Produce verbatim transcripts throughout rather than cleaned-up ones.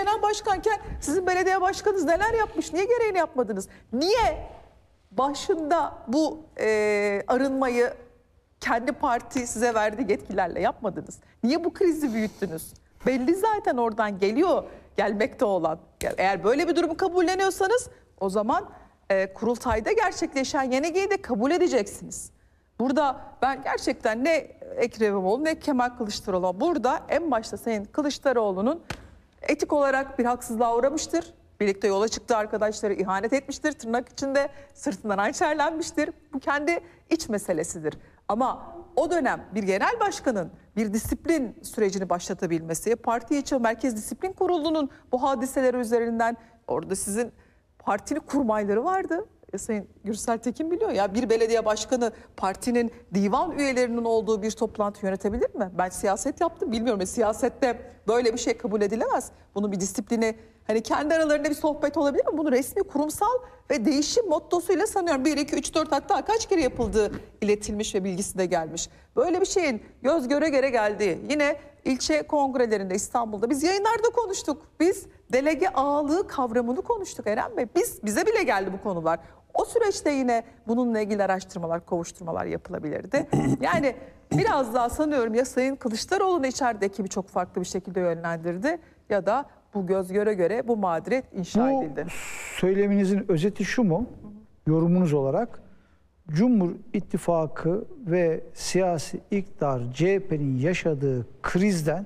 genel başkanken sizin belediye başkanınız neler yapmış? Niye gereğini yapmadınız? Niye başında bu e, arınmayı kendi parti size verdiği yetkilerle yapmadınız? Niye bu krizi büyüttünüz? Belli zaten oradan geliyor, gelmekte olan. Eğer böyle bir durumu kabulleniyorsanız o zaman e, kurultayda gerçekleşen yenilgiyi de kabul edeceksiniz. Burada ben gerçekten ne Ekrem İmamoğlu ne Kemal Kılıçdaroğlu, burada en başta Sayın Kılıçdaroğlu'nun etik olarak bir haksızlığa uğramıştır. Birlikte yola çıktı, arkadaşları ihanet etmiştir. Tırnak içinde sırtından hançerlenmiştir. Bu kendi iç meselesidir. Ama o dönem bir genel başkanın bir disiplin sürecini başlatabilmesi, parti içi Merkez Disiplin Kurulu'nun bu hadiseleri üzerinden, orada sizin partinin kurmayları vardı. E, Sayın Gürsel Tekin biliyor ya, bir belediye başkanı partinin divan üyelerinin olduğu bir toplantı yönetebilir mi? Ben siyaset yaptım, bilmiyorum. E, siyasette böyle bir şey kabul edilemez. Bunun bir disiplini, hani kendi aralarında bir sohbet olabilir mi? Bunu resmi, kurumsal ve değişim mottosuyla sanıyorum bir, iki, üç, dört, hatta kaç kere yapıldığı iletilmiş ve bilgisi de gelmiş. Böyle bir şeyin göz göre göre geldiği, yine ilçe kongrelerinde İstanbul'da biz yayınlarda konuştuk. Biz delege ağalığı kavramını konuştuk Eren Bey. Biz, bize bile geldi bu konular. O süreçte yine bununla ilgili araştırmalar, kovuşturmalar yapılabilirdi. Yani biraz daha sanıyorum ya Sayın Kılıçdaroğlu'nu içeride ekibi çok farklı bir şekilde yönlendirdi ya da bu göz göre göre bu mağduriyet inşa bu edildi. Söyleminizin özeti şu mu? Yorumunuz olarak Cumhur İttifakı ve siyasi iktidar C H P'nin yaşadığı krizden,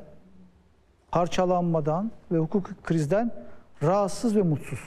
parçalanmadan ve hukuki krizden rahatsız ve mutsuz.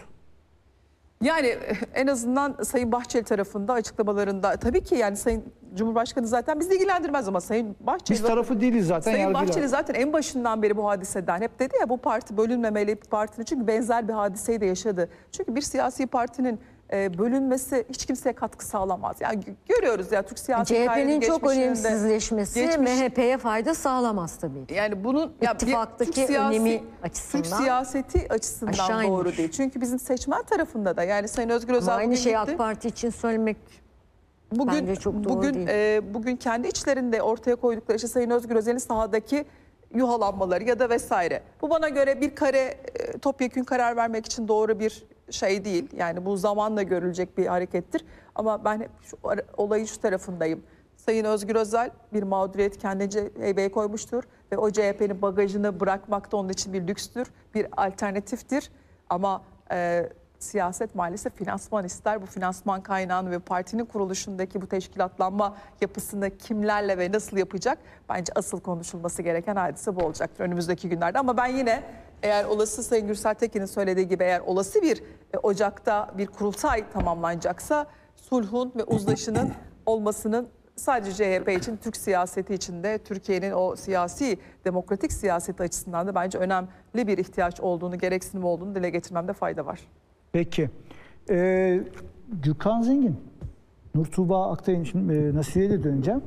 Yani en azından Sayın Bahçeli tarafında açıklamalarında, tabii ki yani Sayın Cumhurbaşkanı zaten bizi ilgilendirmez ama Sayın Bahçeli... Biz tarafı değiliz zaten. Sayın yargılar. Bahçeli zaten en başından beri bu hadiseden hep dedi ya, bu parti bölünmemeli bir partinin, çünkü benzer bir hadiseyi de yaşadı. Çünkü bir siyasi partinin e, bölünmesi hiç kimseye katkı sağlamaz. Yani görüyoruz ya Türk siyasi C H P'nin çok geçmişinde, önemsizleşmesi geçmiş, M H P'ye fayda sağlamaz tabii ki. yani bunun ya bir İttifaktaki Türk siyasi, önemi açısından, Türk siyaseti açısından aşağı doğru inmiş. değil. Çünkü bizim seçmen tarafında da, yani Sayın Özgür Özel Ama aynı bugün şeyi gitti. AK Parti için söylemek Bugün, bence çok doğru bugün, değil. e, bugün kendi içlerinde ortaya koydukları işte Sayın Özgür Özel'in sahadaki yuhalanmaları ya da vesaire. Bu bana göre bir kare e, topyekün karar vermek için doğru bir şey değil. Yani bu zamanla görülecek bir harekettir. Ama ben hep şu, olayın şu tarafındayım. Sayın Özgür Özel bir mağduriyet kendince heybeye koymuştur ve o C H P'nin bagajını bırakmak da onun için bir lükstür, bir alternatiftir. Ama e, siyaset maalesef finansman ister. Bu finansman kaynağını ve partinin kuruluşundaki bu teşkilatlanma yapısını kimlerle ve nasıl yapacak? Bence asıl konuşulması gereken hadise bu olacaktır önümüzdeki günlerde. Ama ben yine, eğer olası Sayın Gürsel Tekin'in söylediği gibi, eğer olası bir e, Ocak'ta bir kurultay tamamlanacaksa, sulhun ve uzlaşının olmasının sadece C H P için, Türk siyaseti için de, Türkiye'nin o siyasi, demokratik siyaseti açısından da bence önemli bir ihtiyaç olduğunu, gereksinim olduğunu dile getirmemde fayda var. Peki. Ee, Gürkan Zengin, Nur Tuğba Aktay'ın, şimdi e, Nasire'ye de döneceğim.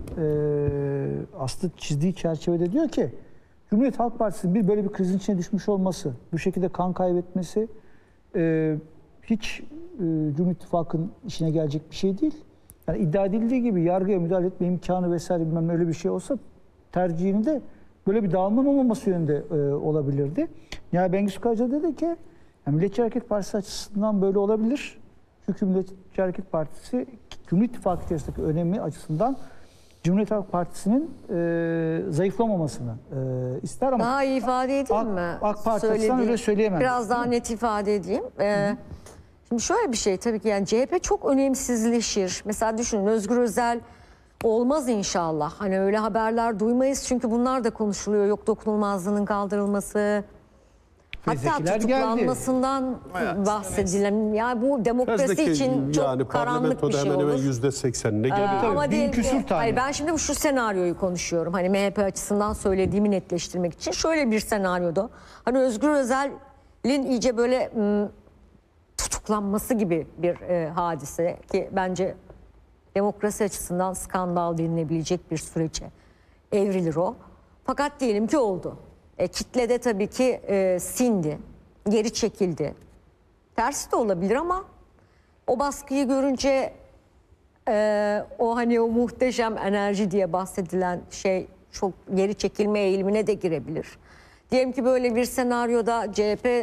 Ee, Aslı çizdiği çerçevede diyor ki, Cumhuriyet Halk Partisi'nin bir böyle bir krizin içine düşmüş olması, bu şekilde kan kaybetmesi e, hiç e, Cumhur İttifakı'nın işine gelecek bir şey değil. Yani iddia edildiği gibi yargıya müdahale etme imkanı vesaire bilmem öyle bir şey olsa, tercihini de böyle bir dağılmanın olmaması yönünde e, olabilirdi. Yani Bengisu Karaca dedi ki, yani Milliyetçi Hareket Partisi açısından böyle olabilir. Çünkü Milliyetçi Hareket Partisi Cumhur İttifakı içerisindeki önemi açısından Cumhuriyet Halk Partisi'nin e, zayıflamamasını e, ister ama... Daha iyi ifade edeyim AK, mi? AK Parti açısından öyle söyleyemem. Biraz daha net ifade edeyim. Ee, şimdi şöyle bir şey, tabii ki yani C H P çok önemsizleşir. Mesela düşünün, Özgür Özel olmaz inşallah. Hani öyle haberler duymayız çünkü bunlar da konuşuluyor. Yok dokunulmazlığının kaldırılması... Hatta tutuklanmasından geldi. bahsedilen, yani bu demokrasi Fezleke için çok yani karanlık bir şey hemen olur. hemen yüzde seksenine geliyor. Ee, ama bin değil, küsur tane. hayır, ben şimdi şu senaryoyu konuşuyorum. Hani M H P açısından söylediğimi netleştirmek için şöyle bir senaryoda. Hani Özgür Özel'in iyice böyle m, tutuklanması gibi bir e, hadise ki bence demokrasi açısından skandal denilebilecek bir sürece evrilir o. Fakat diyelim ki oldu. E, kitlede tabii ki e, sindi, geri çekildi. Tersi de olabilir ama o baskıyı görünce e, o hani o muhteşem enerji diye bahsedilen şey çok geri çekilme eğilimine de girebilir. Diyelim ki böyle bir senaryoda C H P